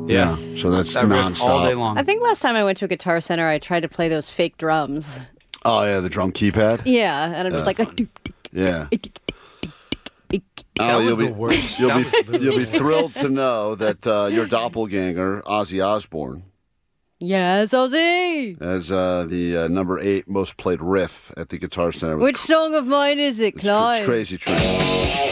Yeah. So that's That riff all day nonstop. long. I think last time I went to a Guitar Center, I tried to play those fake drums. Oh yeah, the drum keypad. Yeah, and I'm just like, Yeah. That was the worst. You'll be thrilled to know that your doppelganger, Ozzy Osbourne, yes, Ozzy. as the number 8 most played riff at the Guitar Center. Which song of mine is it, It's Clive? Crazy Train.